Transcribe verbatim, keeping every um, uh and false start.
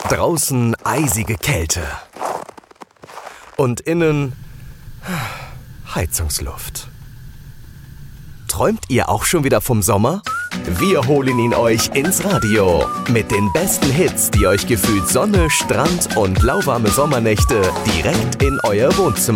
Draußen eisige Kälte. Und innen Heizungsluft. Träumt ihr auch schon wieder vom Sommer? Wir holen ihn euch ins Radio. Mit den besten Hits, die euch gefühlt Sonne, Strand und lauwarme Sommernächte direkt in euer Wohnzimmer